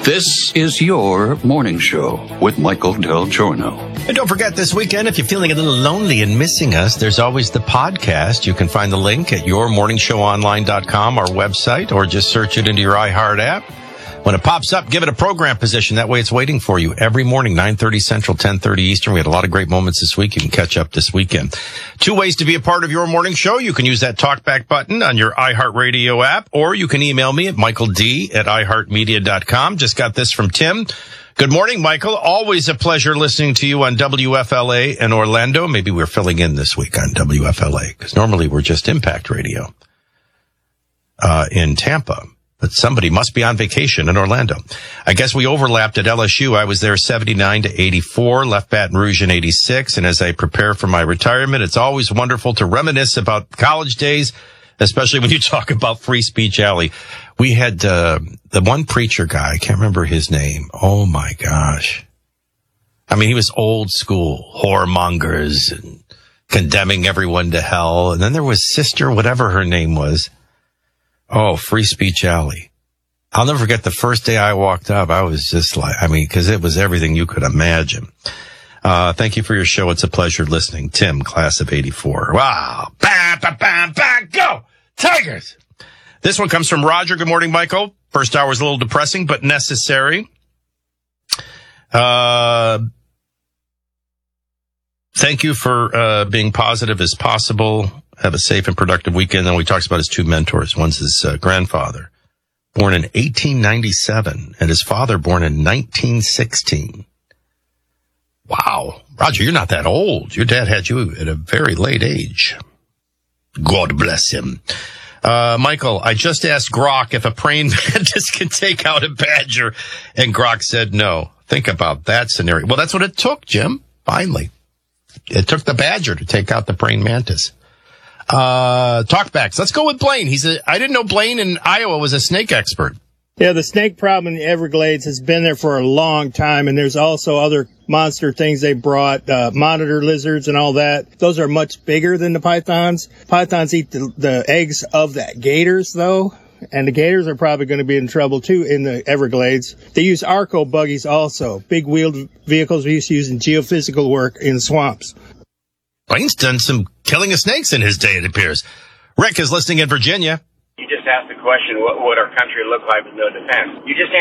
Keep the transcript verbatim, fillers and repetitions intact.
This is your morning show with Michael Del Giorno. And don't forget, this weekend, if you're feeling a little lonely and missing us, there's always the podcast. You can find the link at your morning show online dot com, our website, or just search it into your iHeart app. When it pops up, give it a program position. That way it's waiting for you every morning, nine thirty Central, ten thirty Eastern. We had a lot of great moments this week. You can catch up this weekend. Two ways to be a part of your morning show. You can use that talkback button on your iHeartRadio app, or you can email me at michael d at i heart media dot com. Just got this from Tim. Good morning, Michael. Always a pleasure listening to you on W F L A in Orlando. Maybe we're filling in this week on W F L A, because normally we're just Impact Radio uh, in Tampa. But somebody must be on vacation in Orlando. I guess we overlapped at L S U. I was there seventy-nine to eighty-four, left Baton Rouge in eighty-six. And as I prepare for my retirement, it's always wonderful to reminisce about college days, especially when you talk about Free Speech Alley. We had uh, the one preacher guy, I can't remember his name. Oh, my gosh. I mean, he was old school, whoremongers and condemning everyone to hell. And then there was Sister, whatever her name was. Oh, Free Speech Alley. I'll never forget the first day I walked up. I was just like, I mean, because it was everything you could imagine. Uh, thank you for your show. It's a pleasure listening. Tim, class of eighty-four. Wow. Bam, bam, bam, bam, go! Tigers! This one comes from Roger. Good morning, Michael. First hour was a little depressing, but necessary. Uh, thank you for uh, being positive as possible. Have a safe and productive weekend. Then we talked about his two mentors. One's his uh, grandfather, born in eighteen ninety-seven, and his father, born in nineteen sixteen. Wow. Roger, you're not that old. Your dad had you at a very late age. God bless him. Uh, Michael, I just asked Grok if a praying mantis can take out a badger, and Grok said no. Think about that scenario. Well, that's what it took, Jim, finally. It took the badger to take out the praying mantis. Uh, talkbacks. Let's go with Blaine. He's a, I didn't know Blaine in Iowa was a snake expert. Yeah, the snake problem in the Everglades has been there for a long time, and there's also other monster things they brought, uh, monitor lizards and all that. Those are much bigger than the pythons. Pythons eat the, the eggs of the gators, though, and the gators are probably going to be in trouble, too, in the Everglades. They use Arco buggies also, big wheeled vehicles we used to use in geophysical work in swamps. Blaine's done some killing of snakes in his day, it appears. Rick is listening in Virginia. You just asked the question, what would our country look like with no defense? You just